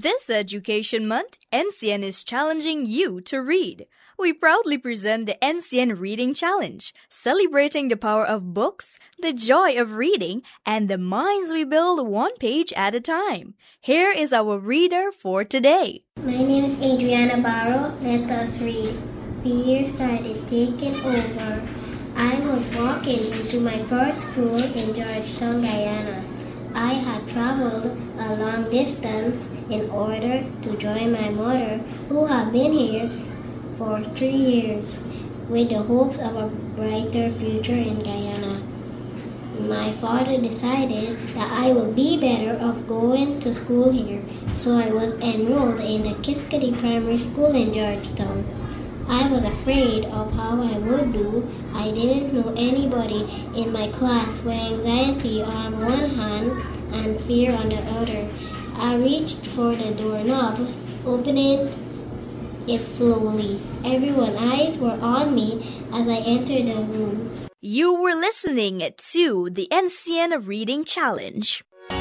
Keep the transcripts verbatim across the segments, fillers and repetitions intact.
This Education Month, N C N is challenging you to read. We proudly present the N C N Reading Challenge, celebrating the power of books, the joy of reading, and the minds we build one page at a time. Here is our reader for today. My name is Adriana Barrow. Let us read. The year started taking over. I was walking into my first school in Georgetown, Guyana. I had traveled a long distance in order to join my mother, who had been here for three years, with the hopes of a brighter future in Guyana. My father decided that I would be better off going to school here, so I was enrolled in the Kiskadee Primary School in Georgetown. I was afraid of how I would do. I didn't know anybody in my class, with anxiety on one hand and fear on the other. I reached for the doorknob, opening it slowly. Everyone's eyes were on me as I entered the room. You were listening to the N C N Reading Challenge.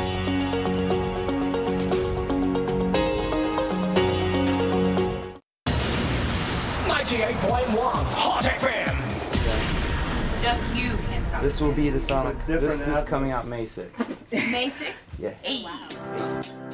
ninety-eight point one Hot F M. Just you can stop. This will be the Sonic. Different This is albums. coming out May sixth. May sixth? Yeah. Hey. Wow.